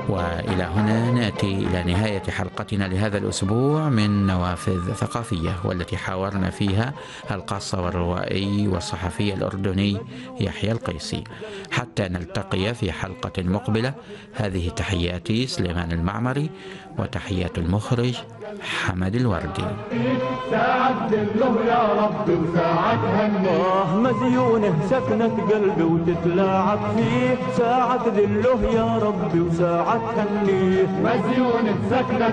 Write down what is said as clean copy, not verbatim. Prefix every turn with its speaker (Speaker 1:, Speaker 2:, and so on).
Speaker 1: وإلى هنا نأتي إلى نهاية حلقتنا لهذا الأسبوع من نوافذ ثقافية، والتي حاورنا فيها القص والروائي والصحفي الأردني يحيى القيسي. حتى نلتقي في حلقة مقبلة، هذه تحياتي سليمان المعمري، وتحيات المخرج حمد الوردي.
Speaker 2: ساعة له يا رب وساعة هنيه، مديونه سكنة قلبي وتتلاعب فيه، ساعة ذله يا رب وساعة هنيه، مديونه سكنة